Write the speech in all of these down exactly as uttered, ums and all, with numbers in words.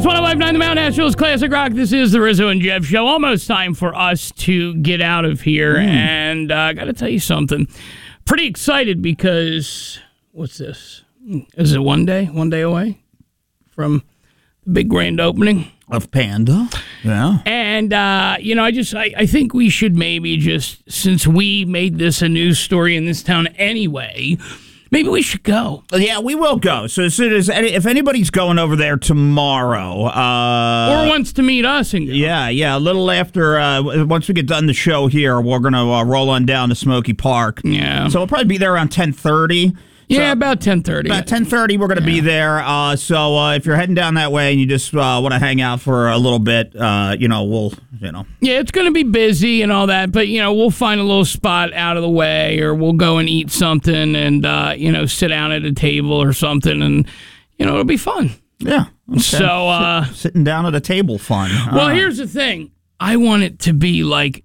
one oh five point nine The Mount Nashville's Classic Rock. This is the Rizzo and Jeff Show. Almost time for us to get out of here. Mm. And uh, I got to tell you something. Pretty excited because, what's this? Is it one day? One day away from the big grand opening? Of Panda. Yeah. And, uh, you know, I just, I, I think we should maybe just, since we made this a news story in this town anyway, maybe we should go. Yeah, we will go. So as soon as any, if anybody's going over there tomorrow, uh, or wants to meet us, and go. yeah, yeah, a little after uh, once we get done the show here, we're gonna uh, roll on down to Smoky Park. Yeah. So we'll probably be there around ten thirty. Yeah, so about ten thirty. About ten thirty, we're going to yeah. be there. Uh, so uh, if you're heading down that way and you just uh, want to hang out for a little bit, uh, you know, we'll, you know. Yeah, it's going to be busy and all that, but, you know, we'll find a little spot out of the way, or we'll go and eat something and, uh, you know, sit down at a table or something, and, you know, it'll be fun. Yeah. Okay. So, uh, Sit, sitting down at a table fun. Well, uh, here's the thing. I want it to be like,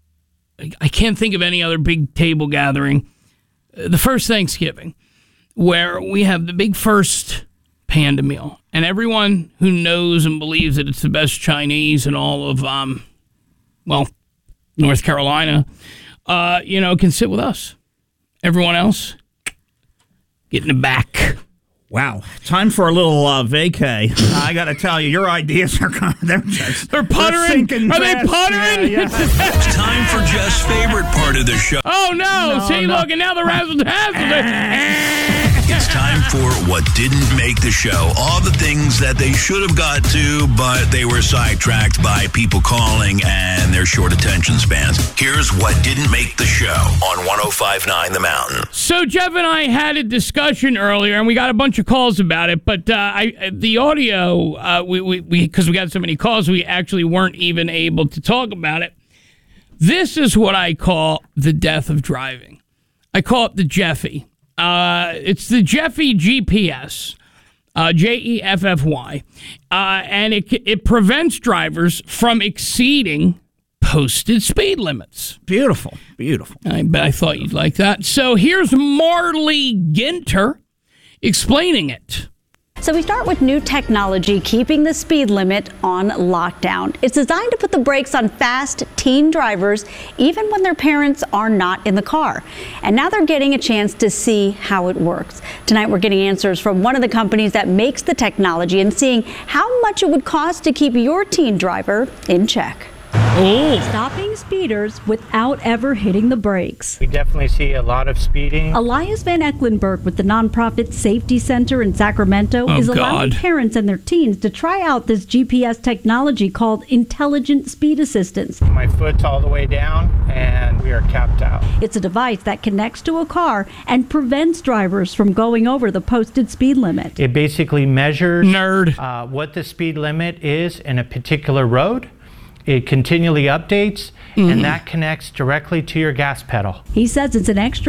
I can't think of any other big table gathering. The first Thanksgiving, where we have the big first Panda meal, and everyone who knows and believes that it's the best Chinese in all of, um, well, North Carolina, uh, you know, can sit with us. Everyone else, get in the back. Wow. Time for a little uh, vacay. I got to tell you, your ideas are kind of, they're just... They're puttering? They're are they puttering? Yeah, yeah. It's time for Jeff's favorite part of the show. Oh, no. no See, no. look, and now the razzle dazzle. It's time for what didn't make the show. All the things that they should have got to, but they were sidetracked by people calling and their short attention spans. Here's what didn't make the show on one oh five point nine The Mountain. So Jeff and I had a discussion earlier, and we got a bunch of calls about it, but uh, I the audio, uh, we we because we, we got so many calls, we actually weren't even able to talk about it. This is what I call the death of driving. I call it the Jeffy. Uh, it's the Jeffy G P S, uh, J E F F Y, uh, and it it prevents drivers from exceeding posted speed limits. Beautiful, beautiful. I bet I thought you'd like that. So here's Marley Ginter explaining it. So we start with new technology keeping the speed limit on lockdown. It's designed to put the brakes on fast teen drivers even when their parents are not in the car. And now they're getting a chance to see how it works. Tonight we're getting answers from one of the companies that makes the technology and seeing how much it would cost to keep your teen driver in check. Oh. Stopping speeders without ever hitting the brakes. We definitely see a lot of speeding. Elias Van Ecklenburg with the nonprofit Safety Center in Sacramento oh, is allowing God. parents and their teens to try out this G P S technology called Intelligent Speed Assistance. My foot's all the way down and we are capped out. It's a device that connects to a car and prevents drivers from going over the posted speed limit. It basically measures Nerd. Uh, what the speed limit is in a particular road. It continually updates, mm-hmm. and that connects directly to your gas pedal. He says it's an extra